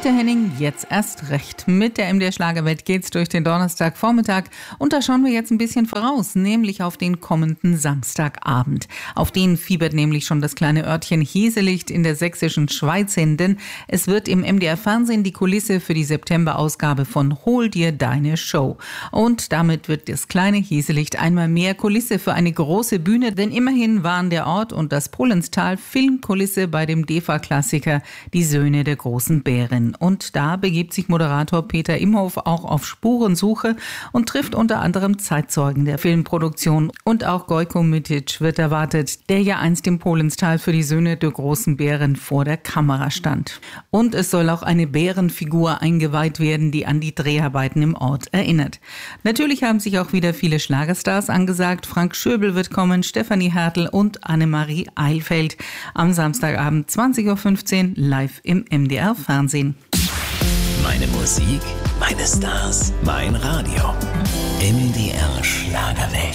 Peter Henning, jetzt erst recht. Mit der MDR Schlagerwelt geht's durch den Donnerstagvormittag und da schauen wir jetzt ein bisschen voraus, nämlich auf den kommenden Samstagabend. Auf den fiebert nämlich schon das kleine Örtchen Heselicht in der sächsischen Schweiz hin, denn es wird im MDR Fernsehen die Kulisse für die September-Ausgabe von Hol dir deine Show. Und damit wird das kleine Heselicht einmal mehr Kulisse für eine große Bühne, denn immerhin waren der Ort und das Pohlenstal Filmkulisse bei dem DEFA-Klassiker Die Söhne der großen Bären. Und da begibt sich Moderator Peter Imhof auch auf Spurensuche und trifft unter anderem Zeitzeugen der Filmproduktion. Und auch Gojko Mitic wird erwartet, der ja einst im Pohlenstal für die Söhne der großen Bären vor der Kamera stand. Und es soll auch eine Bärenfigur eingeweiht werden, die an die Dreharbeiten im Ort erinnert. Natürlich haben sich auch wieder viele Schlagerstars angesagt. Frank Schöbel wird kommen, Stefanie Hertel und Annemarie Eilfeld. Am Samstagabend 20.15 Uhr live im MDR Fernsehen. Meine Musik, meine Stars, mein Radio. MDR Schlagerwelt.